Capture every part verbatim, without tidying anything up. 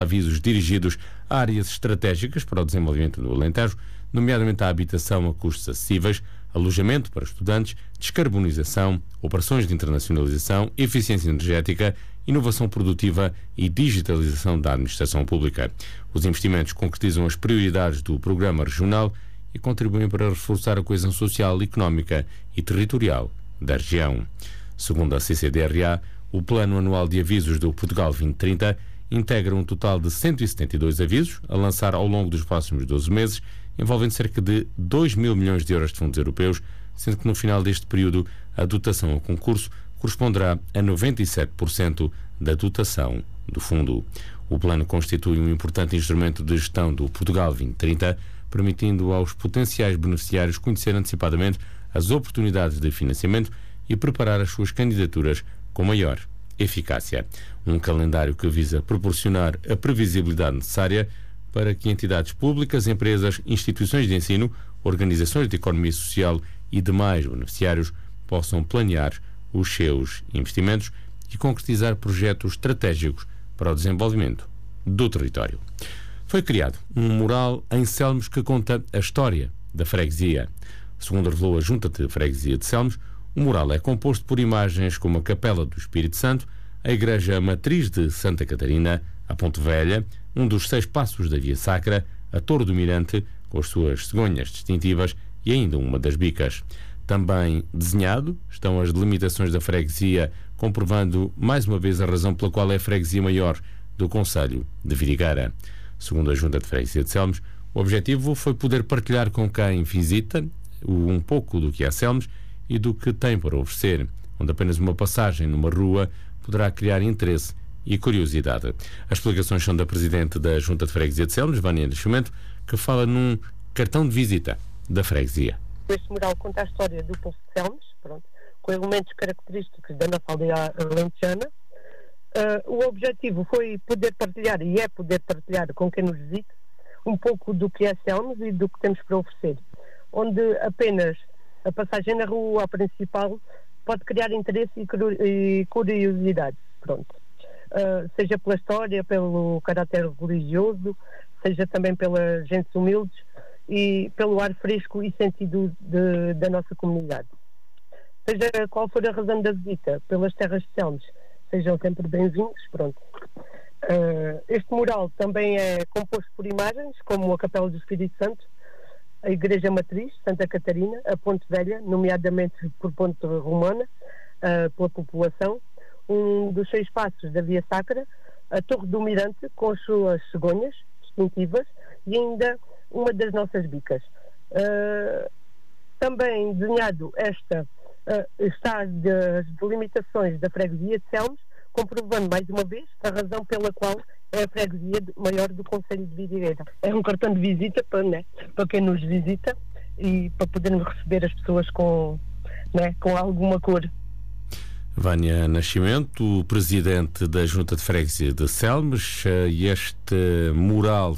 avisos dirigidos a áreas estratégicas para o desenvolvimento do Alentejo, nomeadamente a habitação a custos acessíveis, alojamento para estudantes, descarbonização, operações de internacionalização, eficiência energética, inovação produtiva e digitalização da administração pública. Os investimentos concretizam as prioridades do programa regional e contribuem para reforçar a coesão social, económica e territorial da região. Segundo a C C D R A, o Plano Anual de Avisos do Portugal vinte trinta integra um total de cento e setenta e dois avisos a lançar ao longo dos próximos doze meses, envolvendo cerca de dois mil milhões de euros de fundos europeus, sendo que no final deste período a dotação ao concurso corresponderá a noventa e sete por cento da dotação do fundo. O plano constitui um importante instrumento de gestão do Portugal vinte trinta, permitindo aos potenciais beneficiários conhecer antecipadamente as oportunidades de financiamento e preparar as suas candidaturas com maior eficácia. Um calendário que visa proporcionar a previsibilidade necessária para que entidades públicas, empresas, instituições de ensino, organizações de economia social e demais beneficiários possam planear os seus investimentos e concretizar projetos estratégicos para o desenvolvimento do território. Foi criado um mural em Selmos que conta a história da freguesia. Segundo revelou a Junta de Freguesia de Selmos, o mural é composto por imagens como a Capela do Espírito Santo, a Igreja Matriz de Santa Catarina, a Ponte Velha, um dos seis passos da Via Sacra, a Torre do Mirante, com as suas cegonhas distintivas e ainda uma das bicas. Também desenhado estão as delimitações da freguesia, comprovando mais uma vez a razão pela qual é a freguesia maior do concelho de Vidigueira. Segundo a Junta de Freguesia de Selmos, o objetivo foi poder partilhar com quem visita um pouco do que é Selmos e do que tem para oferecer, onde apenas uma passagem numa rua poderá criar interesse e curiosidade. As explicações são da Presidente da Junta de Freguesia de Selmos, Vânia Nascimento, que fala num cartão de visita da freguesia. Este mural conta a história do povo de Selmos, pronto, com elementos característicos da nossa aldeia alentejana. Uh, o objetivo foi poder partilhar, e é poder partilhar com quem nos visita, um pouco do que é Selmos e do que temos para oferecer, onde apenas a passagem na rua principal pode criar interesse e curiosidade, pronto. Uh, seja pela história, pelo caráter religioso, seja também pelas gentes humildes e pelo ar fresco e sentido de, da nossa comunidade. Seja qual for a razão da visita pelas terras de Selmos, sejam sempre bem-vindos, pronto. Uh, este mural também é composto por imagens como a Capela do Espírito Santo, a Igreja Matriz, Santa Catarina, a Ponte Velha, nomeadamente por Ponte Romana, uh, pela população, um dos seis passos da Via Sacra, a Torre do Mirante, com as suas cegonhas distintivas, e ainda uma das nossas bicas. Uh, também desenhado esta, uh, está das delimitações da freguesia de Selmos, comprovando mais uma vez a razão pela qual é a freguesia maior do concelho de Vidigueira. É um cartão de visita para, né, para quem nos visita e para podermos receber as pessoas com, né, com alguma cor. Vânia Nascimento, Presidente da Junta de Freguesia de Selmos, e este mural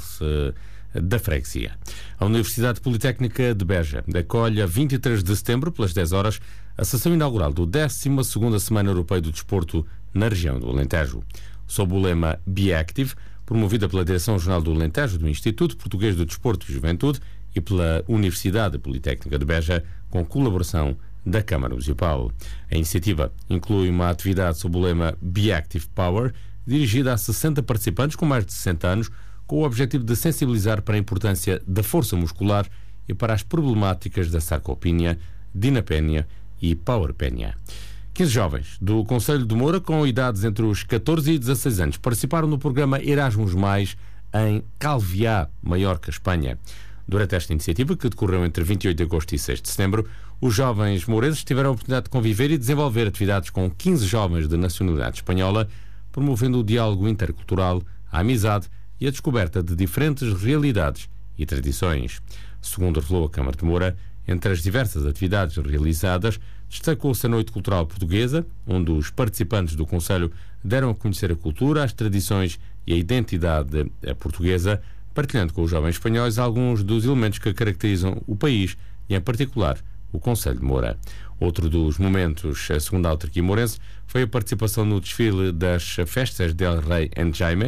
da freguesia. A Universidade Politécnica de Beja acolhe a vinte e três de setembro, pelas dez horas, a sessão inaugural do décima segunda Semana Europeia do Desporto na região do Alentejo. Sob o lema Be Active, promovida pela Direção Regional do Alentejo, do Instituto Português do Desporto e Juventude e pela Universidade Politécnica de Beja, com colaboração da Câmara Municipal. A iniciativa inclui uma atividade sob o lema Be Active Power, dirigida a sessenta participantes com mais de sessenta anos, com o objetivo de sensibilizar para a importância da força muscular e para as problemáticas da sarcopenia, dinapénia e powerpenia. quinze jovens do Concelho de Moura, com idades entre os catorze e dezasseis anos, participaram no programa Erasmus Mais em Calviá, Maiorca, Espanha. Durante esta iniciativa, que decorreu entre vinte e oito de agosto e seis de setembro, os jovens mourenses tiveram a oportunidade de conviver e desenvolver atividades com quinze jovens de nacionalidade espanhola, promovendo o diálogo intercultural, a amizade e a descoberta de diferentes realidades e tradições. Segundo revelou a Câmara de Moura, entre as diversas atividades realizadas, destacou-se a Noite Cultural Portuguesa, onde os participantes do Conselho deram a conhecer a cultura, as tradições e a identidade portuguesa, partilhando com os jovens espanhóis alguns dos elementos que caracterizam o país e, em particular, o Concelho de Moura. Outro dos momentos, segundo a autarquia mourense, foi a participação no desfile das Festas del Rei en Jaime,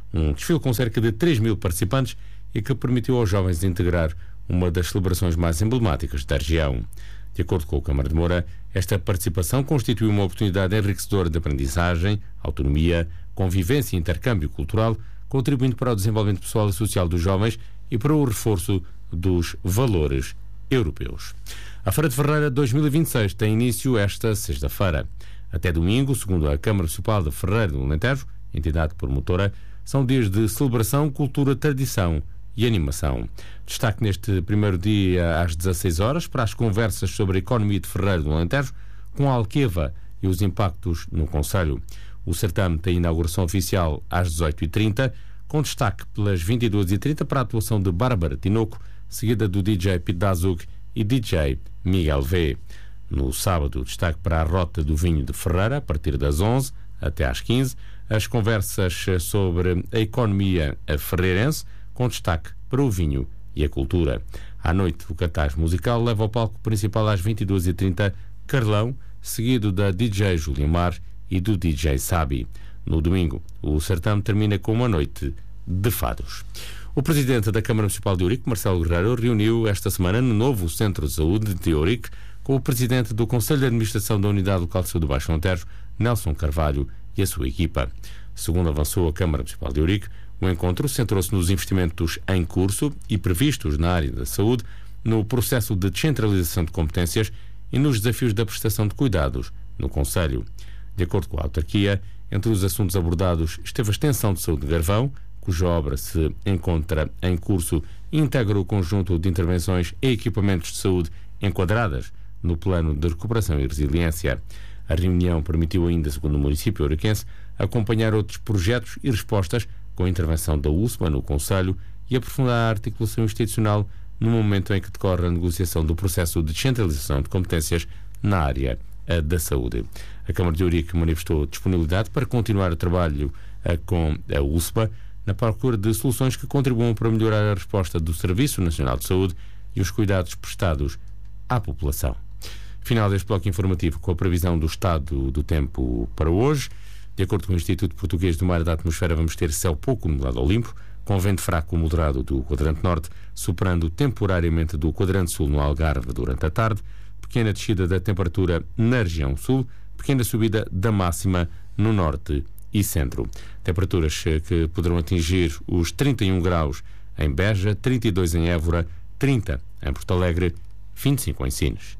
Um desfile com cerca de três mil participantes e que permitiu aos jovens integrar uma das celebrações mais emblemáticas da região. De acordo com o Câmara de Moura, esta participação constitui uma oportunidade enriquecedora de aprendizagem, autonomia, convivência e intercâmbio cultural, contribuindo para o desenvolvimento pessoal e social dos jovens e para o reforço dos valores europeus. A Feira de Ferreira dois mil e vinte e seis tem início esta sexta-feira. Até domingo, segundo a Câmara Municipal de Ferreira do Alentejo, entidade promotora, são dias de celebração, cultura, tradição e animação. Destaque neste primeiro dia às dezasseis horas para as conversas sobre a economia de Ferreira do Alentejo com a Alqueva e os impactos no concelho. O certame tem inauguração oficial às dezoito e trinta, com destaque pelas vinte e duas e trinta para a atuação de Bárbara Tinoco, seguida do D J Pete Dazug e D J Miguel V. No sábado, destaque para a Rota do Vinho de Ferreira, a partir das onze até às quinze, as conversas sobre a economia ferreirense, com destaque para o vinho e a cultura. À noite, o cartaz musical leva ao palco principal às vinte e duas e trinta Carlão, seguido da D J Julimar e do D J Sabi. No domingo, o certame termina com uma noite de fados. O presidente da Câmara Municipal de Ourique, Marcelo Guerreiro, reuniu esta semana no novo Centro de Saúde de Ourique com o presidente do Conselho de Administração da Unidade Local de Saúde do Baixo Alentejo, Nelson Carvalho, e a sua equipa. Segundo avançou a Câmara Municipal de Ourique, o encontro centrou-se nos investimentos em curso e previstos na área da saúde, no processo de descentralização de competências e nos desafios da prestação de cuidados no Conselho. De acordo com a autarquia, entre os assuntos abordados esteve a extensão de saúde de Garvão, cuja obra se encontra em curso e integra o conjunto de intervenções e equipamentos de saúde enquadradas no Plano de Recuperação e Resiliência. A reunião permitiu ainda, segundo o município ouriquense, acompanhar outros projetos e respostas com a intervenção da U S M A no Conselho e aprofundar a articulação institucional no momento em que decorre a negociação do processo de descentralização de competências na área da saúde. A Câmara de Ourique manifestou disponibilidade para continuar o trabalho com a U S M A na procura de soluções que contribuam para melhorar a resposta do Serviço Nacional de Saúde e os cuidados prestados à população. Final deste bloco informativo com a previsão do estado do tempo para hoje. De acordo com o Instituto Português do Mar e da Atmosfera, vamos ter céu pouco nublado ao limpo, com vento fraco moderado do quadrante norte, superando temporariamente do quadrante sul no Algarve durante a tarde, pequena descida da temperatura na região sul, pequena subida da máxima no norte e centro. Temperaturas que poderão atingir os trinta e um graus em Beja, trinta e dois em Évora, trinta em Porto Alegre, vinte e cinco em Sines.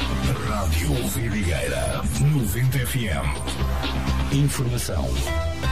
Rádio Vidigueira noventa F M. Informação